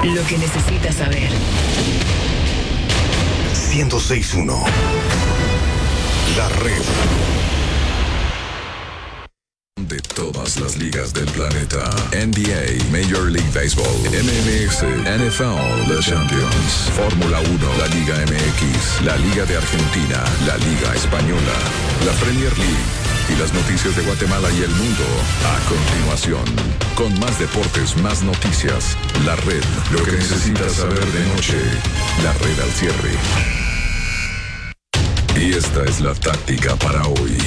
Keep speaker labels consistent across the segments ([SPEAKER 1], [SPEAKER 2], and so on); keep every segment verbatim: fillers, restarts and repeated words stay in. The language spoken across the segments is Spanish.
[SPEAKER 1] Lo que necesitas saber.
[SPEAKER 2] ciento seis punto uno. La Red.
[SPEAKER 3] De todas las ligas del planeta. N B A, Major League Baseball, M L S, N F L, The Champions, Fórmula uno, la Liga M X, la Liga de Argentina, la Liga Española, la Premier League y las noticias de Guatemala y el mundo. A continuación, con más deportes, más noticias, La Red, lo que necesitas saber de noche, La Red al cierre. Y esta es la táctica para hoy.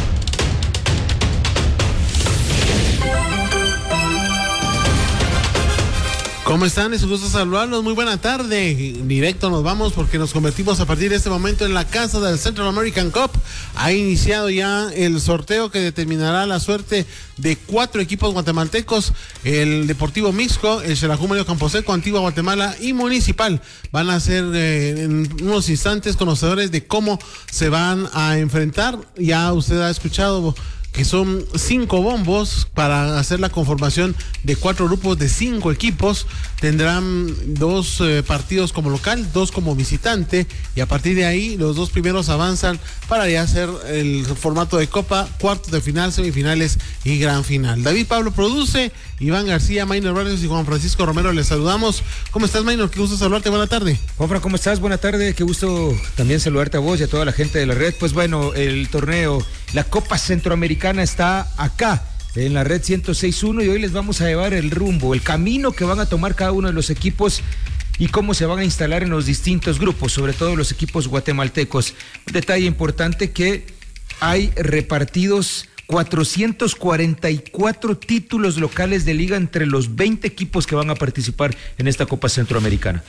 [SPEAKER 4] ¿Cómo están? Es un gusto saludarlos. Muy buena tarde. Directo nos vamos porque nos convertimos a partir de este momento en la casa del Central American Cup. Ha iniciado ya el sorteo que determinará la suerte de cuatro equipos guatemaltecos. El Deportivo Mixco, el Xelajú Mario Camposeco, Antigua Guatemala y Municipal. Van a ser eh, en unos instantes conocedores de cómo se van a enfrentar. Ya usted ha escuchado que son cinco bombos para hacer la conformación de cuatro grupos de cinco equipos. Tendrán dos eh, partidos como local, dos como visitante, y a partir de ahí los dos primeros avanzan para ya hacer el formato de Copa, cuartos de final, semifinales y gran final. David Pablo produce, Iván García, Maynor Barrios y Juan Francisco Romero les saludamos. ¿Cómo estás, Maynor? Qué gusto saludarte, buena tarde.
[SPEAKER 5] Juanfran, ¿cómo estás? Buena tarde, qué gusto también saludarte a vos y a toda la gente de la red. Pues bueno, el torneo, la Copa Centroamericana está acá en la red ciento seis punto uno y hoy les vamos a llevar el rumbo, el camino que van a tomar cada uno de los equipos y cómo se van a instalar en los distintos grupos, sobre todo los equipos guatemaltecos. Un detalle importante que hay repartidos cuatrocientos cuarenta y cuatro títulos locales de liga entre los veinte equipos que van a participar en esta Copa Centroamericana.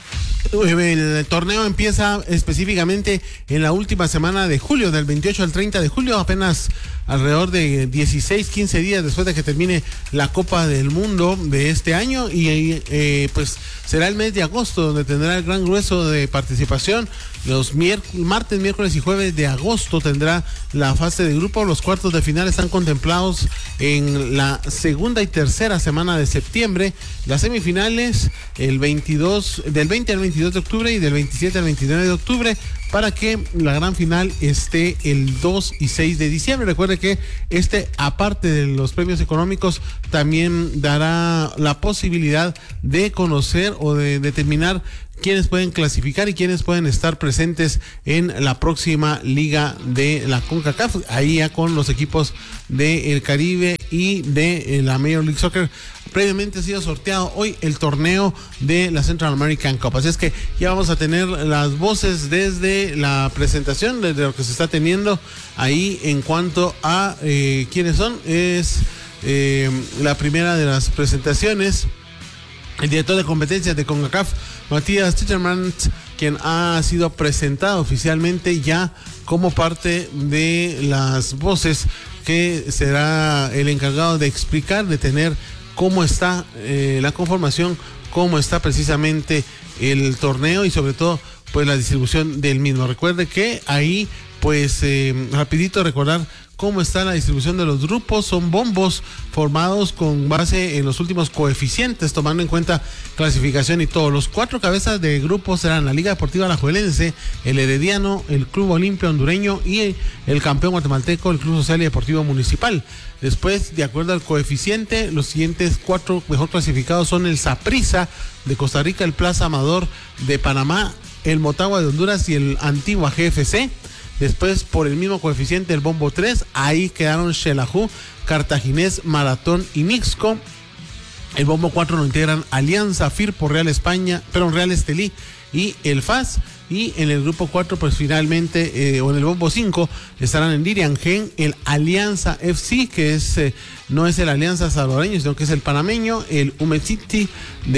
[SPEAKER 4] El torneo empieza específicamente en la última semana de julio, del veintiocho al treinta de julio, apenas alrededor de dieciséis, quince días después de que termine la Copa del Mundo de este año, y eh, pues será el mes de agosto donde tendrá el gran grueso de participación. Los mier- martes, miércoles y jueves de agosto tendrá la fase de grupo. Los cuartos de final están contemplados en la segunda y tercera semana de septiembre. Las semifinales el veintidós, del veinte al veintidós de octubre y del veintisiete al veintinueve de octubre, para que la gran final esté el dos y seis de diciembre. Recuerde que este, aparte de los premios económicos, también dará la posibilidad de conocer o de determinar quiénes pueden clasificar y quiénes pueden estar presentes en la próxima liga de la CONCACAF, ahí ya con los equipos del Caribe y de la Major League Soccer. Previamente ha sido sorteado hoy el torneo de la Central American Cup, así es que ya vamos a tener las voces desde la presentación, desde lo que se está teniendo ahí en cuanto a eh, quiénes son. Es eh, la primera de las presentaciones, el director de competencias de CONCACAF, Matías Ticherman, quien ha sido presentado oficialmente ya como parte de las voces, que será el encargado de explicar, de tener cómo está eh, la conformación, cómo está precisamente el torneo y sobre todo pues la distribución del mismo. Recuerde que ahí pues eh, rapidito recordar cómo está la distribución de los grupos. Son bombos formados con base en los últimos coeficientes, tomando en cuenta clasificación y todo. Los cuatro cabezas de grupo serán la Liga Deportiva Alajuelense, el Herediano, el Club Olimpia Hondureño y el campeón guatemalteco, el Club Social y Deportivo Municipal. Después, de acuerdo al coeficiente, los siguientes cuatro mejor clasificados son el Saprissa de Costa Rica, el Plaza Amador de Panamá, el Motagua de Honduras y el Antigua G F C. Después, por el mismo coeficiente, el Bombo tres, ahí quedaron Xelajú, Cartaginés, Maratón y Mixco. El Bombo cuatro lo integran Alianza, Firpo, Real España, perdón, Real Estelí y el F A S. Y en el grupo cuatro, pues finalmente, eh, o en el Bombo cinco, estarán en Diriangén el Alianza F C, que es eh, no es el Alianza salvadoreño, sino que es el panameño, el Humecity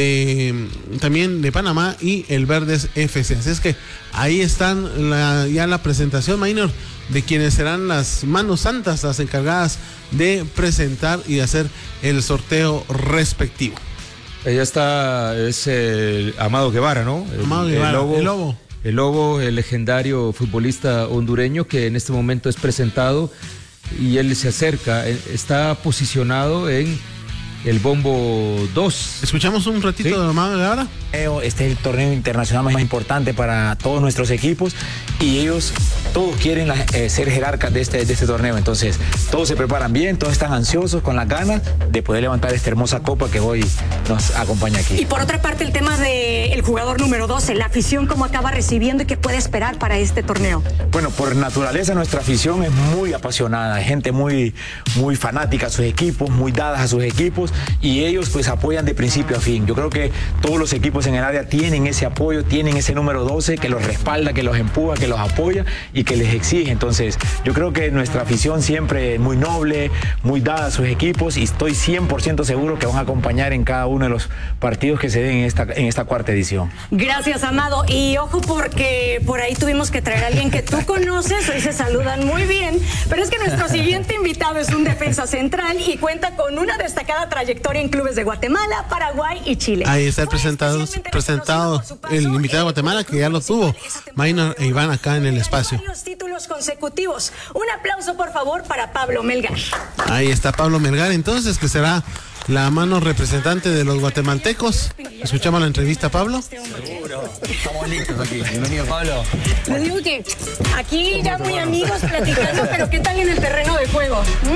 [SPEAKER 4] de también de Panamá y el Verdes F C. Así es que ahí están la, ya la presentación, Maynor, de quienes serán las manos santas, las encargadas de presentar y de hacer el sorteo respectivo.
[SPEAKER 5] Allá está, es el Amado Guevara, ¿no? El,
[SPEAKER 4] Amado Guevara,
[SPEAKER 5] el Lobo.
[SPEAKER 4] El Lobo.
[SPEAKER 5] El Lobo, el legendario futbolista hondureño que en este momento es presentado y él se acerca, está posicionado en el Bombo dos.
[SPEAKER 4] ¿Escuchamos un ratito
[SPEAKER 5] ¿Sí?
[SPEAKER 4] de Amado Guevara?
[SPEAKER 1] Este es el torneo internacional más importante para todos nuestros equipos y ellos todos quieren eh, ser jerarcas de este, de este torneo. Entonces todos se preparan bien, todos están ansiosos con las ganas de poder levantar esta hermosa copa que hoy nos acompaña aquí.
[SPEAKER 6] Y por otra parte el tema del jugador número doce, la afición, cómo acaba recibiendo y qué puede esperar para este torneo.
[SPEAKER 1] Bueno, por naturaleza nuestra afición es muy apasionada, hay gente muy, muy fanática a sus equipos, muy dadas a sus equipos y ellos pues apoyan de principio a fin. Yo creo que todos los equipos en el área tienen ese apoyo, tienen ese número doce que los respalda, que los empuja, que los apoya y que les exige. Entonces yo creo que nuestra afición siempre es muy noble, muy dada a sus equipos y estoy cien por ciento seguro que van a acompañar en cada uno de los partidos que se den en esta, en esta cuarta edición.
[SPEAKER 6] Gracias, Amado. Y ojo porque por ahí tuvimos que traer a alguien que tú conoces, hoy se saludan muy bien, pero es que nuestro siguiente invitado es un defensa central y cuenta con una destacada trayectoria en clubes de Guatemala, Paraguay y Chile.
[SPEAKER 4] Ahí está el presentado, presentado el invitado de Guatemala que ya lo tuvo, Maynor e Iván acá en el espacio.
[SPEAKER 6] Varios títulos consecutivos. Un aplauso por favor para Pablo Melgar.
[SPEAKER 4] Ahí está Pablo Melgar entonces, que será la mano representante de los guatemaltecos. Escuchamos la entrevista, Pablo.
[SPEAKER 1] Seguro, estamos listos aquí. Bienvenido, Pablo.
[SPEAKER 6] Les digo que aquí ya muy amigos platicando, pero ¿qué tal en el terreno de juego? Mm.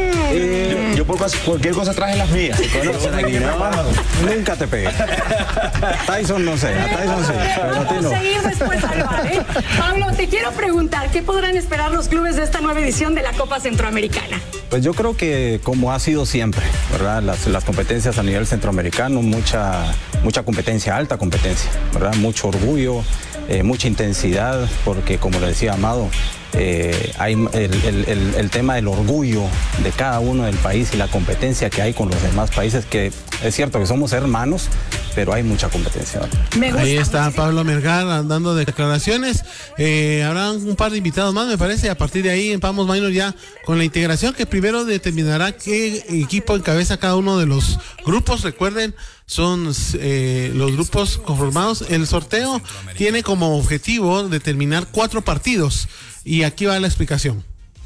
[SPEAKER 1] Eh, yo, yo por cualquier cosa traje las mías. ¿Se conocen aquí, no?
[SPEAKER 7] Nunca te pegué. Tyson no sé, a Tyson sí, pero a ti
[SPEAKER 6] Vamos
[SPEAKER 7] no.
[SPEAKER 6] a seguir después al bar, ¿eh? Pablo, te quiero preguntar, ¿qué podrán esperar los clubes de esta nueva edición de la Copa Centroamericana?
[SPEAKER 7] Pues yo creo que como ha sido siempre, ¿verdad? Las, las competencias a nivel centroamericano, mucha, mucha competencia, alta competencia, ¿verdad? Mucho orgullo, eh, mucha intensidad, porque como le decía Amado, eh, hay el, el, el, el tema del orgullo de cada uno del país y la competencia que hay con los demás países, que es cierto que somos hermanos, pero hay mucha competencia.
[SPEAKER 6] Me gusta.
[SPEAKER 4] Ahí está Pablo Melgar dando declaraciones. Eh, habrá un par de invitados más, me parece. A partir de ahí vamos, Maynor, ya con la integración que primero determinará qué equipo encabeza cada uno de los grupos. Recuerden, son eh, los grupos conformados. El sorteo tiene como objetivo determinar cuatro partidos. Y aquí va la explicación.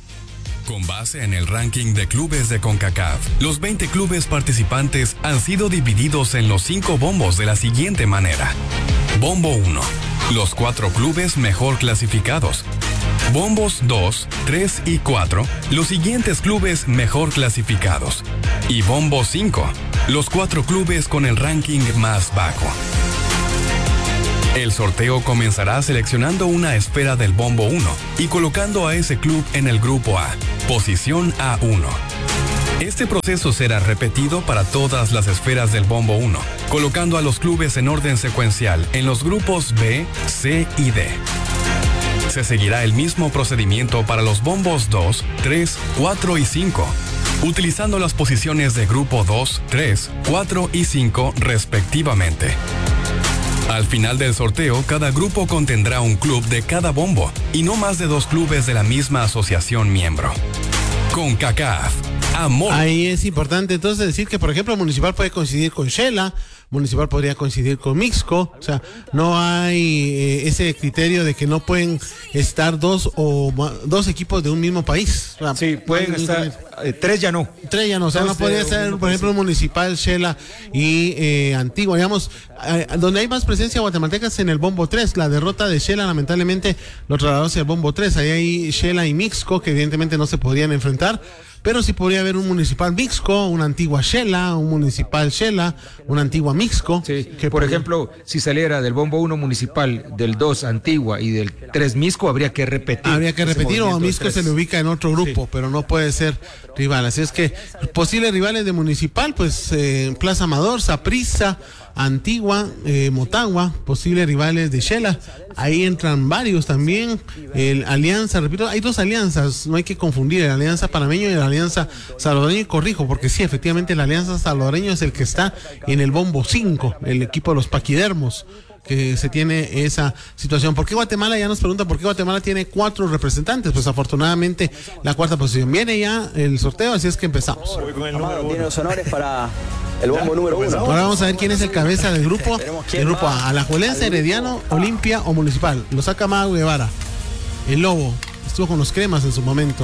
[SPEAKER 8] Con base en el ranking de clubes de CONCACAF, los veinte clubes participantes han sido divididos en los cinco bombos de la siguiente manera. Bombo uno, los cuatro clubes mejor clasificados. Bombos dos, tres y cuatro, los siguientes clubes mejor clasificados. Y Bombo cinco, los cuatro clubes con el ranking más bajo. El sorteo comenzará seleccionando una esfera del Bombo uno y colocando a ese club en el Grupo A, posición A uno. Este proceso será repetido para todas las esferas del Bombo uno, colocando a los clubes en orden secuencial en los grupos B, C y D. Se seguirá el mismo procedimiento para los bombos dos, tres, cuatro y cinco, utilizando las posiciones de Grupo dos, tres, cuatro y cinco respectivamente. Al final del sorteo, cada grupo contendrá un club de cada bombo y no más de dos clubes de la misma asociación miembro. CONCACAF, amor.
[SPEAKER 4] Ahí es importante entonces decir que, por ejemplo, Municipal puede coincidir con Shela, Municipal podría coincidir con Mixco, o sea, no hay eh, ese criterio de que no pueden estar dos o dos equipos de un mismo país. O sea,
[SPEAKER 5] Sí, pueden estar, eh, tres ya no.
[SPEAKER 4] Tres ya no, o sea,
[SPEAKER 5] Dos
[SPEAKER 4] no podría
[SPEAKER 5] de un
[SPEAKER 4] ser,
[SPEAKER 5] mismo
[SPEAKER 4] por ejemplo, Municipal, Shela y eh, Antigua, digamos, eh, donde hay más presencia guatemalteca es en el Bombo tres. La derrota de Shela, lamentablemente, lo trasladó hacia el Bombo tres. Ahí hay Shela y Mixco, que evidentemente no se podrían enfrentar, pero sí podría haber un Municipal Mixco, una Antigua Shela, un Municipal Shela, una Antigua Mixco.
[SPEAKER 5] Sí,
[SPEAKER 4] que
[SPEAKER 5] por
[SPEAKER 4] podría-
[SPEAKER 5] ejemplo, si saliera del Bombo uno Municipal, del dos Antigua y del tres Misco, habría que repetir.
[SPEAKER 4] Habría que
[SPEAKER 5] ese
[SPEAKER 4] repetir, o a
[SPEAKER 5] movimiento de
[SPEAKER 4] Misco
[SPEAKER 5] tres.
[SPEAKER 4] se le ubica en otro grupo,
[SPEAKER 5] Sí.
[SPEAKER 4] pero no puede ser rival. Así es que posibles rivales de Municipal, pues eh, Plaza Amador, Saprissa, Antigua, eh, Motagua, posibles rivales de Shela. Ahí entran varios también. El Alianza, repito, hay dos alianzas, no hay que confundir el Alianza Panameño y el Alianza Salvadoreño, y corrijo, porque sí, efectivamente el Alianza Salvadoreño es el que está en el Bombo cinco, el equipo de los paquidermos, que se tiene esa situación. ¿Por qué Guatemala? Ya nos pregunta por qué Guatemala tiene cuatro representantes. Pues afortunadamente la cuarta posición. Viene ya el sorteo, así es que empezamos.
[SPEAKER 9] Amado tiene los honores para el bombo número uno.
[SPEAKER 4] Ahora vamos a ver quién es el cabeza del grupo. El grupo A, Alajuelense, Herediano, Olimpia o Municipal. Lo saca Mago Guevara. El Lobo estuvo con los Cremas en su momento.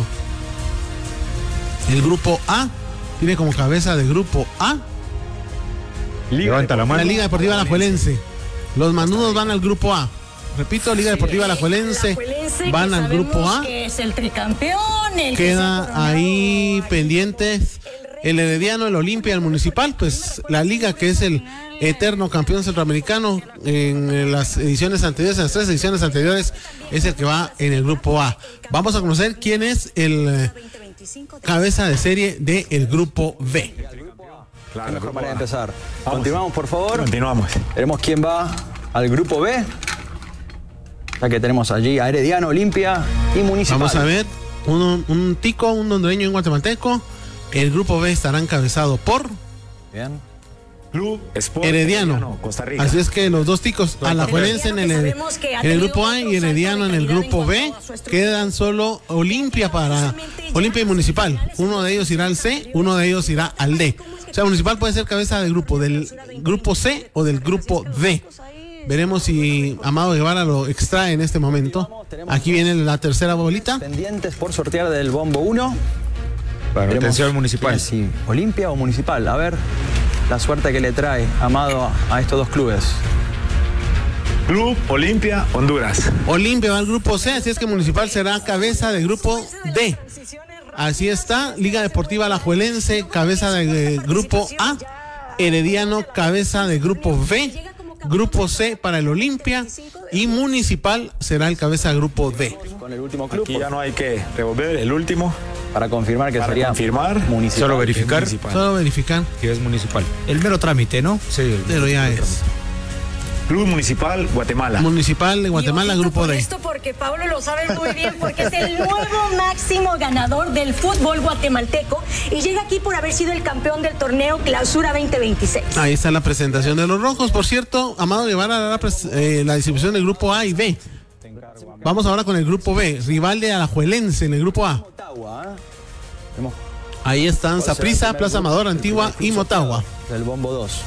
[SPEAKER 4] El grupo A tiene como cabeza de grupo A
[SPEAKER 5] Levanta la mano.
[SPEAKER 4] la Liga Deportiva Alajuelense. Los Manudos van al grupo A. Repito, Liga Deportiva Alajuelense van al grupo A.
[SPEAKER 6] Que es el tricampeón. El
[SPEAKER 4] Queda ahí pendientes el Herediano, el Olimpia, el Municipal. Pues la Liga, que es el eterno campeón centroamericano en las ediciones anteriores, en las tres ediciones anteriores, es el que va en el grupo A. Vamos a conocer quién es el cabeza de serie del grupo B.
[SPEAKER 9] Claro, mejor manera de empezar. Vamos. Continuamos, por favor.
[SPEAKER 1] Continuamos.
[SPEAKER 9] Veremos quién va al grupo B. Ya que tenemos allí a Herediano, Olimpia y Municipal.
[SPEAKER 4] Vamos a ver, un, un tico, un hondureño y un guatemalteco. El grupo B estará encabezado por...
[SPEAKER 9] Bien.
[SPEAKER 1] Club Sport
[SPEAKER 4] Herediano,
[SPEAKER 1] Herediano, Costa Rica.
[SPEAKER 4] Así es que los dos ticos, Alajuelense en el, en el grupo A y Herediano en el grupo B, quedan solo Olimpia para Olimpia y Municipal. Uno de ellos irá al C, uno de ellos irá al D. O sea, Municipal puede ser cabeza de grupo del grupo C o del grupo D. Veremos si Amado Guevara lo extrae en este momento. Aquí viene la tercera bolita.
[SPEAKER 9] Pendientes por sortear del bombo uno.
[SPEAKER 5] Para atención Municipal.
[SPEAKER 9] Sí, Olimpia o Municipal. A ver la suerte que le trae Amado a estos dos clubes.
[SPEAKER 1] Club Olimpia Honduras.
[SPEAKER 4] Olimpia va al grupo C, así es que Municipal será cabeza de grupo D. Así está, Liga Deportiva Alajuelense, cabeza de grupo A. Herediano, cabeza de grupo B. Grupo C para el Olimpia y Municipal será el cabeza de grupo D.
[SPEAKER 9] Con el último club.
[SPEAKER 1] Aquí ya no hay que revolver el último.
[SPEAKER 9] Para confirmar que
[SPEAKER 1] Para
[SPEAKER 9] sería
[SPEAKER 1] confirmar.
[SPEAKER 9] Municipal.
[SPEAKER 5] Solo verificar.
[SPEAKER 1] Municipal.
[SPEAKER 4] Solo verificar,
[SPEAKER 5] Que es Municipal.
[SPEAKER 10] El mero trámite, ¿no?
[SPEAKER 5] Sí. el-
[SPEAKER 4] pero ya es.
[SPEAKER 1] Club Municipal Guatemala.
[SPEAKER 4] Municipal de Guatemala,
[SPEAKER 6] Y ojito
[SPEAKER 4] grupo
[SPEAKER 6] con
[SPEAKER 4] D.
[SPEAKER 6] Esto porque Pablo lo sabe muy bien, porque es el nuevo máximo ganador del fútbol guatemalteco y llega aquí por haber sido el campeón del torneo Clausura veinte veintiséis.
[SPEAKER 4] Ahí está la presentación de los rojos. Por cierto, Amado Guevara hará la, pres- eh, la distribución del grupo A y B. Vamos ahora con el grupo B, rival de Alajuelense en el grupo A.
[SPEAKER 9] Motagua, ¿eh? Vemos
[SPEAKER 4] Ahí están Saprissa, Plaza Amador, Antigua y Motagua.
[SPEAKER 9] del bombo dos.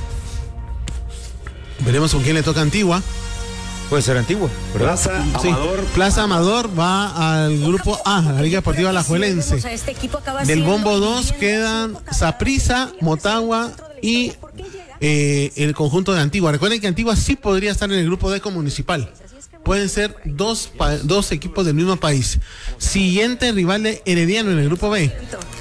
[SPEAKER 4] Veremos con quién le toca Antigua.
[SPEAKER 5] Puede ser antiguo, ¿verdad?
[SPEAKER 1] Plaza
[SPEAKER 4] Sí,
[SPEAKER 1] Amador.
[SPEAKER 4] Plaza Amador va al grupo A, la Liga Deportiva Alajuelense.
[SPEAKER 6] O sea, este equipo acaba
[SPEAKER 4] Del
[SPEAKER 6] siendo
[SPEAKER 4] bombo
[SPEAKER 6] y
[SPEAKER 4] dos
[SPEAKER 6] viene
[SPEAKER 4] quedan
[SPEAKER 6] siendo cada
[SPEAKER 4] Saprissa,
[SPEAKER 6] vez
[SPEAKER 4] Motagua
[SPEAKER 6] dentro de la
[SPEAKER 4] y
[SPEAKER 6] historia. ¿Por qué llega?
[SPEAKER 4] eh, el conjunto de Antigua. Recuerden que Antigua sí podría estar en el grupo D con Municipal. Pueden ser dos, pa- dos equipos del mismo país. Siguiente rival de Herediano en el grupo B.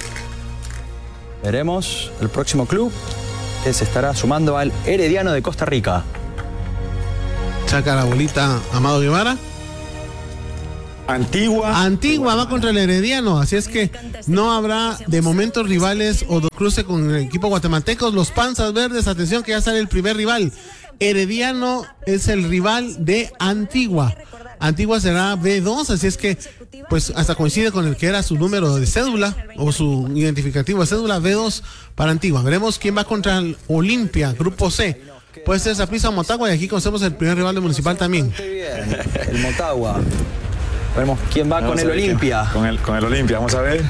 [SPEAKER 9] Veremos el próximo club que se estará sumando al Herediano de Costa Rica.
[SPEAKER 4] Saca la bolita Amado Guevara.
[SPEAKER 1] Antigua.
[SPEAKER 4] Antigua va contra el Herediano, así es que no habrá de momento rivales o do- cruce con el equipo guatemalteco. Los Panzas Verdes, atención que ya sale el primer rival. Herediano es el rival de Antigua. Antigua será B dos, así es que pues hasta coincide con el que era su número de cédula o su identificativo de cédula. B dos para Antigua. Veremos quién va contra el Olimpia, grupo C. Puede ser Saprissa o Motagua y aquí conocemos el primer rival de Municipal también.
[SPEAKER 9] Muy bien, el Motagua. Veremos quién va
[SPEAKER 1] Vamos
[SPEAKER 9] con
[SPEAKER 1] a
[SPEAKER 9] el
[SPEAKER 1] ver quién-
[SPEAKER 9] Olimpia.
[SPEAKER 1] Con el, con el Olimpia, vamos a ver.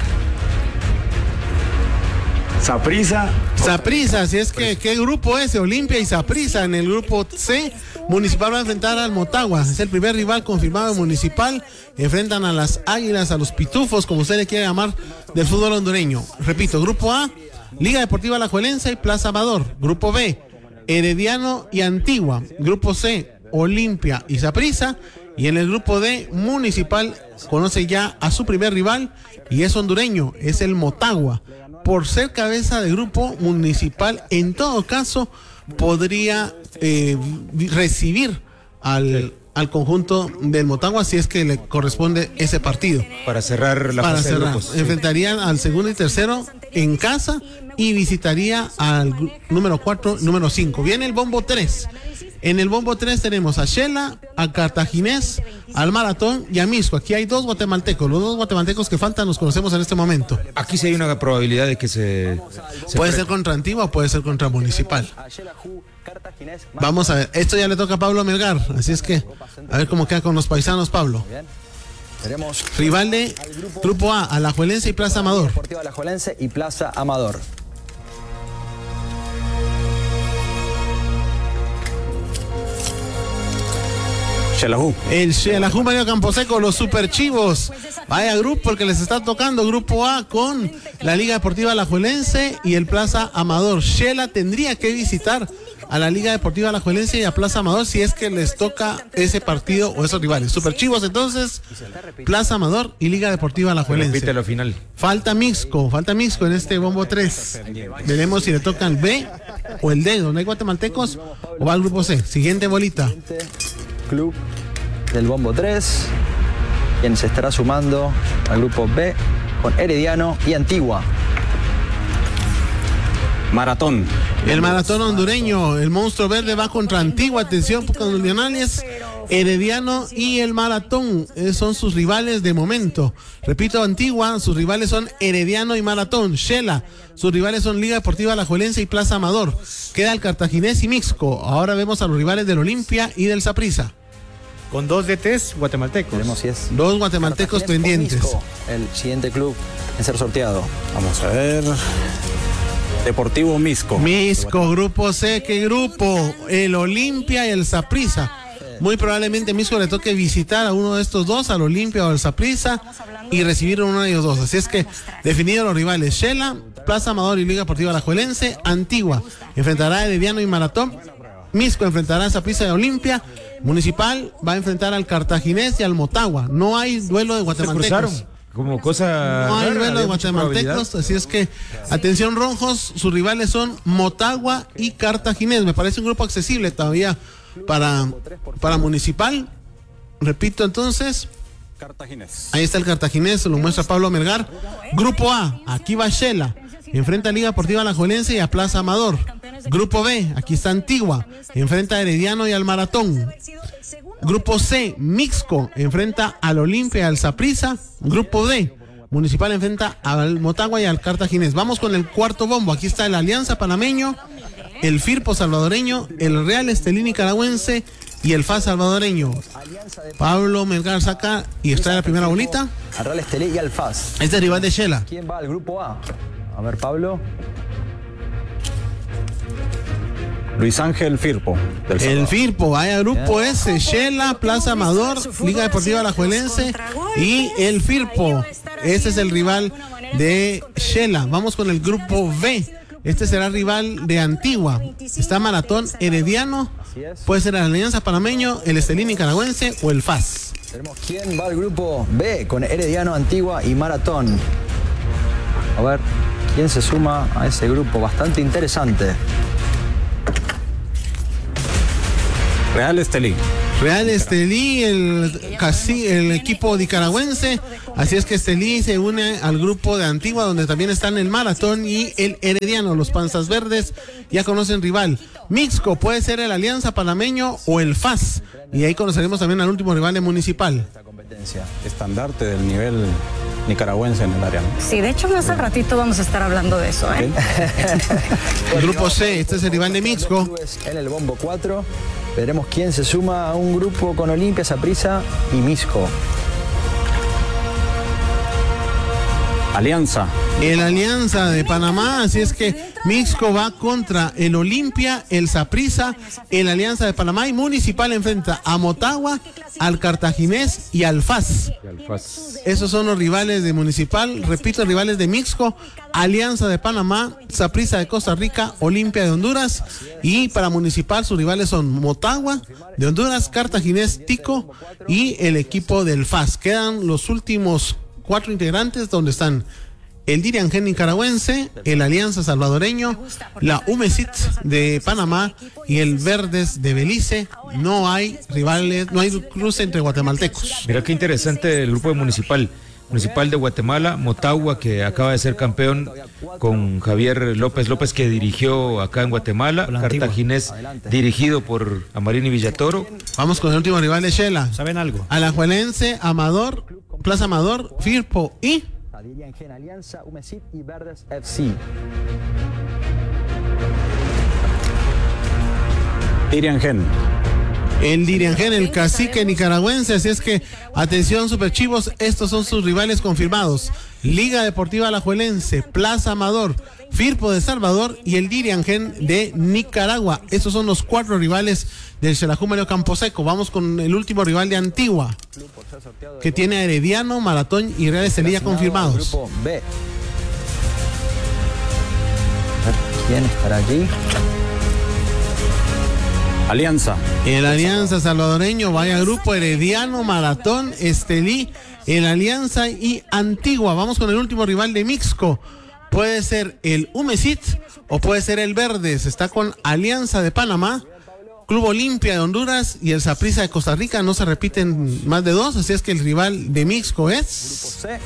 [SPEAKER 1] Saprissa.
[SPEAKER 4] Saprissa, así es que, ¿qué grupo es? Olimpia y Saprissa en el grupo C. Municipal va a enfrentar al Motagua. Es el primer rival confirmado de Municipal. Enfrentan a las Águilas, a los Pitufos, como usted le quiere llamar, del fútbol hondureño. Repito, grupo A, Liga Deportiva Alajuelense y Plaza Amador. Grupo B, Herediano y Antigua. Grupo C, Olimpia y Saprissa. Y en el grupo D, Municipal conoce ya a su primer rival y es hondureño, es el Motagua. Por ser cabeza de grupo, Municipal en todo caso podría eh, recibir al, al conjunto del Motagua si es que le corresponde ese partido.
[SPEAKER 5] Para cerrar la
[SPEAKER 4] Para
[SPEAKER 5] fase de
[SPEAKER 4] cerrar,
[SPEAKER 5] grupos. Sí.
[SPEAKER 4] enfrentarían al segundo y tercero en casa y visitaría al gru- número cuatro, número cinco. Viene el bombo tres. En el bombo tres tenemos a Shela, a Cartaginés, al Maratón y a Misco. Aquí hay dos guatemaltecos. Los dos guatemaltecos que faltan los conocemos en este momento.
[SPEAKER 5] Aquí sí hay una probabilidad de que se... se
[SPEAKER 4] Puede
[SPEAKER 5] pre-
[SPEAKER 4] ser contra Antigua o puede ser contra Municipal. Vamos a ver, esto ya le toca a Pablo Melgar, así es que a ver cómo queda con los paisanos, Pablo.
[SPEAKER 9] Veremos
[SPEAKER 4] Rival de Grupo A, Alajuelense y Plaza Amador.
[SPEAKER 9] Deportiva Alajuelense y Plaza Amador. Xelajú.
[SPEAKER 4] El Xelajú Mario Camposeco, los Super Chivos. Vaya grupo porque les está tocando Grupo A con la Liga Deportiva Alajuelense y el Plaza Amador. Shela tendría que visitar a la Liga Deportiva Alajuelense y a Plaza Amador si es que les toca ese partido o esos rivales. Super Chivos entonces, Plaza Amador y Liga Deportiva Alajuelense.
[SPEAKER 5] Repite la final.
[SPEAKER 4] Falta Mixco, falta Mixco en este bombo tres. Veremos si le toca el B o el D, donde hay guatemaltecos, o va al grupo C. Siguiente bolita.
[SPEAKER 9] Club del bombo tres, quien se estará sumando al grupo B con Herediano y Antigua.
[SPEAKER 7] Maratón.
[SPEAKER 4] El Maratón hondureño, el monstruo verde va contra Antigua, atención, candidatos, Herediano y el Maratón eh, son sus rivales de momento. Repito, Antigua, sus rivales son Herediano y Maratón. Shela, sus rivales son Liga Deportiva Alajuelense y Plaza Amador. Queda el Cartaginés y Mixco. Ahora vemos a los rivales del Olimpia y del Saprissa.
[SPEAKER 10] Con dos D Ts guatemaltecos.
[SPEAKER 9] Veremos si es
[SPEAKER 4] Dos guatemaltecos pendientes.
[SPEAKER 9] Mixco, el siguiente club en ser sorteado.
[SPEAKER 7] Vamos a ver. Deportivo Mixco.
[SPEAKER 4] Mixco, grupo C, ¿qué grupo? El Olimpia y el Saprissa. Muy probablemente Mixco le toque visitar a uno de estos dos, al Olimpia o al Saprissa, y recibir a uno de ellos dos. Así es que definidos los rivales: Shela, Plaza Amador y Liga Deportiva Alajuelense. Antigua enfrentará a Herediano y Maratón. Mixco enfrentará a Saprissa y Olimpia. Municipal va a enfrentar al Cartaginés y al Motagua. No hay duelo de guatemaltecos.
[SPEAKER 5] Como cosa.
[SPEAKER 4] No hay
[SPEAKER 5] rara,
[SPEAKER 4] duelo de guatemaltecos, así es que, atención rojos, sus rivales son Motagua y Cartaginés. Me parece un grupo accesible todavía para, para Municipal. Repito entonces.
[SPEAKER 7] Cartaginés.
[SPEAKER 4] Ahí está el Cartaginés, lo muestra Pablo Melgar. Grupo A, aquí va Shela. Enfrenta a Liga Deportiva Alajuelense y a Plaza Amador. Grupo B, aquí está Antigua. Enfrenta a Herediano y al Maratón. Grupo C, Mixco enfrenta al Olimpia y al Saprissa. Grupo D, Municipal enfrenta al Motagua y al Cartaginés. Vamos con el cuarto bombo. Aquí está el Alianza Panameño, el Firpo salvadoreño, el Real Estelí nicaragüense y el F A S salvadoreño. Pablo Melgar saca y extrae la primera bolita.
[SPEAKER 9] Al Real Estelí y al F A S.
[SPEAKER 4] Este es rival de Shela.
[SPEAKER 9] ¿Quién va al grupo A? A ver, Pablo.
[SPEAKER 7] Luis Ángel Firpo. Del
[SPEAKER 4] el Firpo, vaya grupo S, Shela, Plaza Amador, Liga Deportiva Alajuelense y el Firpo. Este es el rival de Shela. Vamos con el grupo B. Este será rival de Antigua. Está Maratón, Herediano, puede ser el Alianza Panameño, el Estelí nicaragüense o el F A S.
[SPEAKER 9] Tenemos quién va al grupo B con Herediano, Antigua y Maratón. A ver, ¿quién se suma a ese grupo? Bastante interesante.
[SPEAKER 7] Real Estelí.
[SPEAKER 4] Real Estelí, el, casi, el equipo nicaragüense. Así es que Estelí se une al grupo de Antigua, donde también están el Maratón y el Herediano. Los Panzas Verdes ya conocen rival. Mixco puede ser el Alianza Panameño o el F A S. Y ahí conoceremos también al último rival de Municipal.
[SPEAKER 7] Estandarte del nivel nicaragüense en el área, ¿no?
[SPEAKER 6] Sí, de hecho más al ratito vamos a estar hablando de eso, ¿eh?
[SPEAKER 4] El grupo C, este es el rival de Mixco.
[SPEAKER 9] En el bombo cuatro veremos quién se suma a un grupo con Olimpia, Saprissa y Mixco.
[SPEAKER 7] Alianza.
[SPEAKER 4] El Alianza de Panamá, así es que Mixco va contra el Olimpia, el Saprissa, el Alianza de Panamá y Municipal enfrenta a Motagua, al Cartaginés y al F A S. Esos son los rivales de Municipal, repito, rivales de Mixco, Alianza de Panamá, Saprissa de Costa Rica, Olimpia de Honduras y para Municipal sus rivales son Motagua de Honduras, Cartaginés, Tico y el equipo del F A S. Quedan los últimos cuatro integrantes donde están el Diriangén nicaragüense, el Alianza salvadoreño, la U M E S I T de Panamá y el Verdes de Belice. No hay rivales, no hay cruce entre guatemaltecos.
[SPEAKER 5] Mira qué interesante el grupo de Municipal. Municipal de Guatemala, Motagua, que acaba de ser campeón con Javier López López, que dirigió acá en Guatemala, Cartaginés, dirigido por Amarini Villatoro.
[SPEAKER 4] Vamos con el último rival de Shela.
[SPEAKER 10] ¿Saben algo?
[SPEAKER 4] Alajuelense, Amador, Plaza Amador, Firpo y
[SPEAKER 9] Diriangén, Alianza, U M E S I T y Verdes F C.
[SPEAKER 7] Diriangén.
[SPEAKER 4] El Diriangén, el cacique nicaragüense, así es que atención Super Chivos, estos son sus rivales confirmados: Liga Deportiva Alajuelense, Plaza Amador, Firpo de Salvador y el Diriangén de Nicaragua. Estos son los cuatro rivales del Xelajú Mario Camposeco. Vamos con el último rival de Antigua, que tiene a Herediano, Maratón y Real Estelí ya confirmados.
[SPEAKER 9] Grupo B. ¿Quién estará allí?
[SPEAKER 7] Alianza.
[SPEAKER 4] El Alianza salvadoreño, vaya grupo, Herediano, Maratón, Estelí, el Alianza y Antigua. Vamos con el último rival de Mixco. Puede ser el Umesit o puede ser el Verdes. Está con Alianza de Panamá, Club Olimpia de Honduras y el Saprissa de Costa Rica. No se repiten más de dos, así es que el rival de Mixco es...
[SPEAKER 9] Grupo C.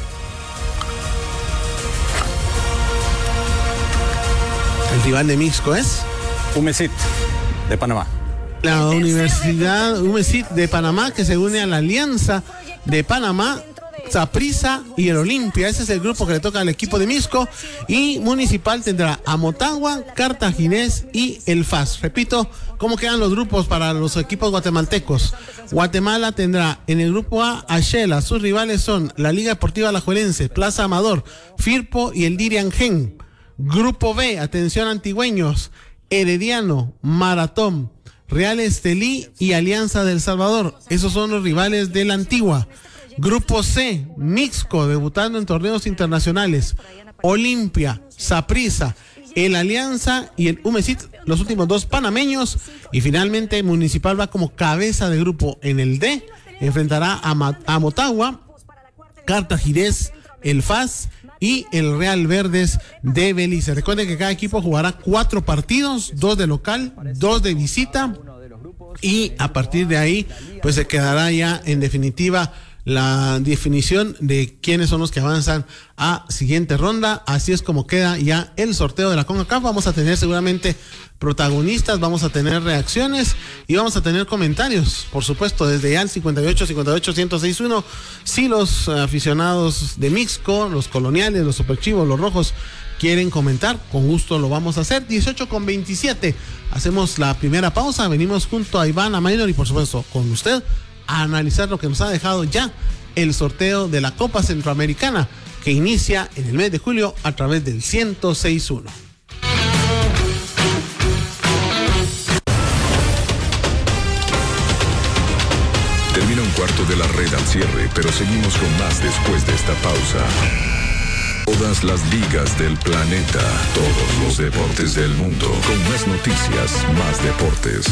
[SPEAKER 4] El rival de Mixco es...
[SPEAKER 7] Umesit de Panamá.
[SPEAKER 4] La Universidad Umesit de Panamá, que se une a la Alianza de Panamá, Saprissa y el Olimpia. Ese es el grupo que le toca al equipo de Mixco. Y Municipal tendrá a Motagua, Cartaginés y el F A S. Repito, ¿cómo quedan los grupos para los equipos guatemaltecos? Guatemala tendrá en el grupo A a Shela. Sus rivales son la Liga Deportiva Alajuelense, Plaza Amador, Firpo y el Dirian Gen. Grupo B, atención antigüeños, Herediano, Maratón, Real Estelí y Alianza del Salvador. Esos son los rivales de la Antigua. Grupo C, Mixco, debutando en torneos internacionales, Olimpia, Saprissa, el Alianza y el Umesit, los últimos dos panameños. Y finalmente Municipal va como cabeza de grupo en el D, enfrentará a, Ma- a Motagua, Cartaginés, el F A S y el Real Verdes de Belice. Recuerden que cada equipo jugará cuatro partidos, dos de local, dos de visita, y a partir de ahí pues se quedará ya en definitiva la definición de quiénes son los que avanzan a siguiente ronda. Así es como queda ya el sorteo de la CONCACAF. Vamos a tener seguramente protagonistas, vamos a tener reacciones y vamos a tener comentarios, por supuesto, desde ya el cincuenta y ocho, cincuenta y ocho, ciento seis punto uno. Si los aficionados de Mixco, los coloniales, los superchivos, los rojos quieren comentar, con gusto lo vamos a hacer. Dieciocho con veintisiete, hacemos la primera pausa, venimos junto a Iván, a Maynor y por supuesto con usted a analizar lo que nos ha dejado ya el sorteo de la Copa Centroamericana, que inicia en el mes de julio a través del ciento seis punto uno.
[SPEAKER 3] Termina un cuarto de la red al cierre, pero seguimos con más después de esta pausa. Todas las ligas del planeta, todos los deportes del mundo, con más noticias, más deportes.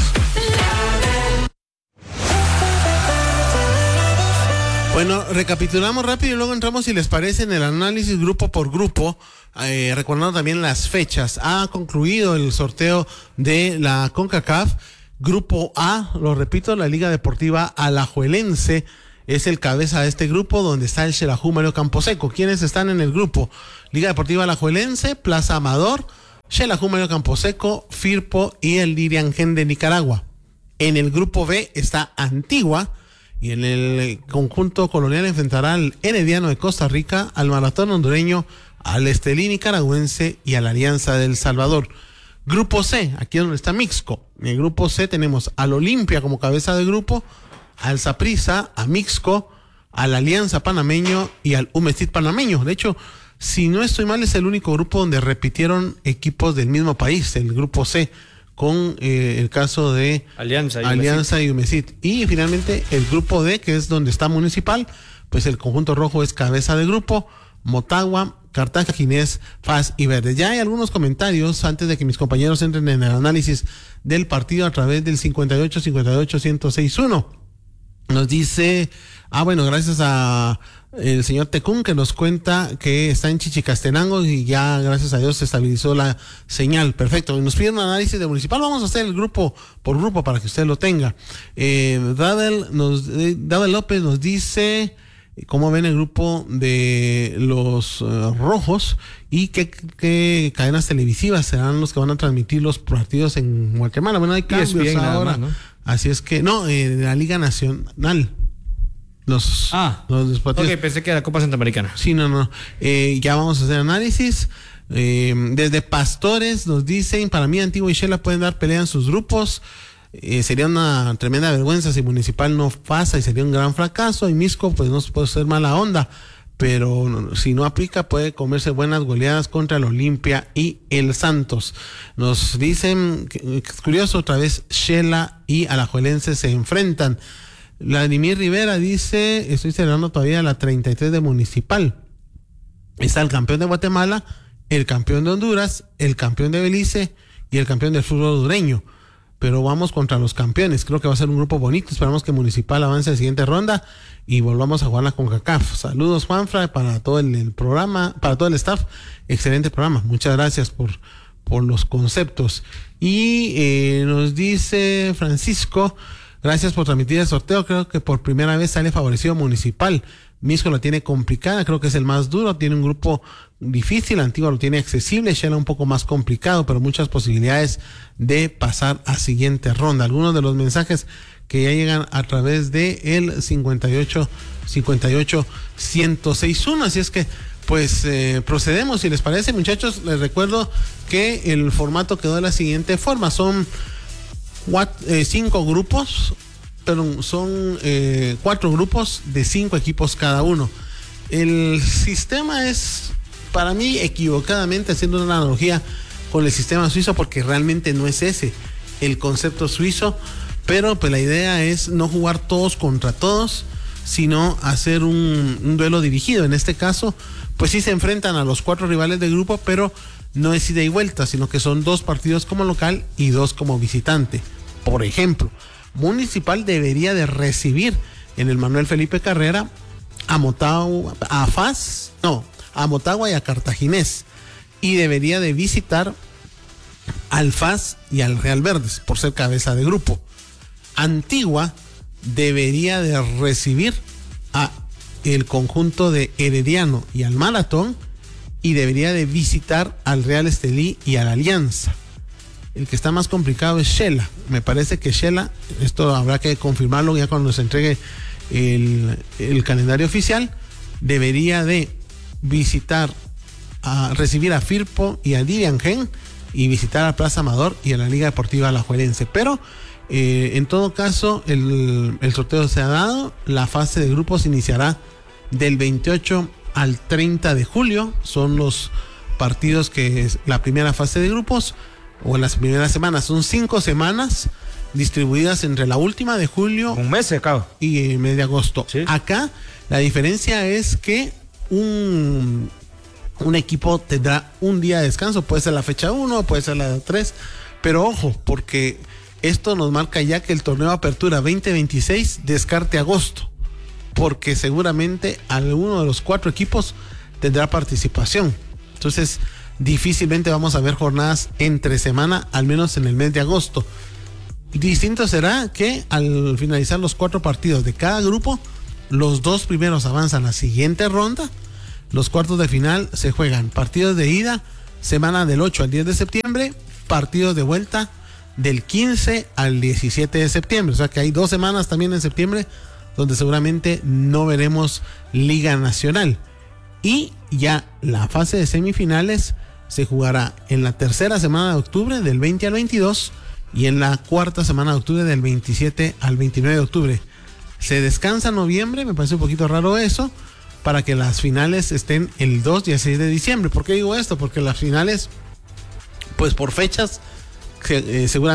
[SPEAKER 4] Bueno, recapitulamos rápido y luego entramos, si les parece, en el análisis grupo por grupo, eh, recordando también las fechas. Ha concluido el sorteo de la CONCACAF. Grupo A, lo repito, la Liga Deportiva Alajuelense es el cabeza de este grupo, donde está el Xelajú Mario Camposeco. ¿Quiénes están en el grupo? Liga Deportiva Alajuelense, Plaza Amador, Xelajú Mario Camposeco, Firpo y el Dirian Gen de Nicaragua. En el grupo B está Antigua, y en el conjunto colonial enfrentará al Herediano de Costa Rica, al Maratón hondureño, al Estelí nicaragüense y a la Alianza del Salvador. Grupo C, aquí es donde está Mixco. En el grupo C tenemos al Olimpia como cabeza de grupo, al Saprissa, a Mixco, a la Alianza panameño y al Umesit panameño. De hecho, si no estoy mal, es el único grupo donde repitieron equipos del mismo país, el grupo C, con eh, el caso de
[SPEAKER 10] Alianza y
[SPEAKER 4] Alianza
[SPEAKER 10] Umesit.
[SPEAKER 4] y Umesit. Y finalmente el grupo D, que es donde está Municipal, pues el conjunto rojo es cabeza de grupo, Motagua, Cartaginés, F A S y Verde. Ya hay algunos comentarios antes de que mis compañeros entren en el análisis del partido a través del cincuenta y ocho, cincuenta y ocho, ciento seis punto uno. Nos dice, ah bueno, gracias a el señor Tecún, que nos cuenta que está en Chichicastenango y ya gracias a Dios se estabilizó la señal. Perfecto. Y nos piden un análisis de Municipal. Vamos a hacer el grupo por grupo para que usted lo tenga. Eh, Dadel, nos, eh, Dadel López nos dice cómo ven el grupo de los uh, rojos y qué, qué cadenas televisivas serán los que van a transmitir los partidos en Guatemala. Bueno, hay cambios
[SPEAKER 10] E S P N
[SPEAKER 4] ahora.
[SPEAKER 10] nada más, ¿no?
[SPEAKER 4] Así es que, no, eh, de la Liga Nacional. Los,
[SPEAKER 10] Ah,
[SPEAKER 4] los partidos.
[SPEAKER 10] ok, pensé que era Copa Centroamericana.
[SPEAKER 4] Sí, no, no. Eh, ya vamos a hacer análisis. Eh, desde Pastores nos dicen, para mí Antigua y Shela pueden dar pelea en sus grupos. Eh, sería una tremenda vergüenza si Municipal no pasa y sería un gran fracaso. Y Mixco, pues no se puede ser mala onda, pero no, si no aplica puede comerse buenas goleadas contra el Olimpia y el Santos. Nos dicen, que, es curioso, otra vez Shela y Alajuelense se enfrentan. Vladimir Rivera dice, estoy celebrando todavía la treinta y tres de Municipal. Está el campeón de Guatemala, el campeón de Honduras, el campeón de Belice y el campeón del fútbol hondureño. pero vamos contra los campeones. Creo que va a ser un grupo bonito. Esperamos que Municipal avance a la siguiente ronda y volvamos a jugar la CONCACAF. Saludos, Juanfra, para todo el, el programa, para todo el staff. Excelente programa. Muchas gracias por, por los conceptos. Y eh, nos dice Francisco, gracias por transmitir el sorteo. Creo que por primera vez sale favorecido Municipal. Misco lo tiene complicada, creo que es el más duro, tiene un grupo difícil, Antigua lo tiene accesible, Shela un poco más complicado, pero muchas posibilidades de pasar a siguiente ronda. Algunos de los mensajes que ya llegan a través de el cincuenta y ocho cincuenta y ocho ciento sesenta y uno, así es que pues eh, procedemos, si les parece, muchachos. Les recuerdo que el formato quedó de la siguiente forma, son cuatro, eh, cinco grupos, pero son eh, cuatro grupos de cinco equipos cada uno. El sistema es, para mí, equivocadamente, haciendo una analogía con el sistema suizo, porque realmente no es ese el concepto suizo, pero pues la idea es no jugar todos contra todos, sino hacer un, un duelo dirigido. En este caso, pues sí se enfrentan a los cuatro rivales del grupo, pero no es ida y vuelta, sino que son dos partidos como local y dos como visitante. Por ejemplo, Municipal debería de recibir en el Manuel Felipe Carrera a Motagua, a F A S, no, a Motagua y a Cartaginés, y debería de visitar al F A S y al Real Verdes por ser cabeza de grupo. Antigua debería de recibir a el conjunto de Herediano y al Maratón, y debería de visitar al Real Estelí y a la Alianza. El que está más complicado es Shela. Me parece que Shela, esto habrá que confirmarlo ya cuando nos entregue el, el calendario oficial, debería de visitar, a recibir a Firpo y a Diliangen, y visitar a Plaza Amador y a la Liga Deportiva Alajuelense. Pero eh, en todo caso el, el sorteo se ha dado. La fase de grupos iniciará del veintiocho al treinta de julio. Son los partidos que es la primera fase de grupos, o en las primeras semanas. Son cinco semanas distribuidas entre la última de julio,
[SPEAKER 5] un mes de cabo,
[SPEAKER 4] y el mes de agosto.
[SPEAKER 5] ¿Sí?
[SPEAKER 4] Acá la diferencia es que un, un equipo tendrá un día de descanso, puede ser la fecha uno, puede ser la tres, pero ojo, porque esto nos marca ya que el torneo de apertura veinte veintiséis descarte agosto, porque seguramente alguno de los cuatro equipos tendrá participación. Entonces difícilmente vamos a ver jornadas entre semana, al menos en el mes de agosto. Distinto será que al finalizar los cuatro partidos de cada grupo, los dos primeros avanzan a la siguiente ronda. Los cuartos de final se juegan partidos de ida, semana del ocho al diez de septiembre, partidos de vuelta del quince al diecisiete de septiembre. O sea que hay dos semanas también en septiembre donde seguramente no veremos Liga Nacional. Y ya la fase de semifinales se jugará en la tercera semana de octubre, del veinte al veintidós, y en la cuarta semana de octubre, del veintisiete al veintinueve de octubre. Se descansa en noviembre, me parece un poquito raro eso, para que las finales estén el dos y el seis de diciembre. ¿Por qué digo esto? Porque las finales, pues por fechas, eh, seguramente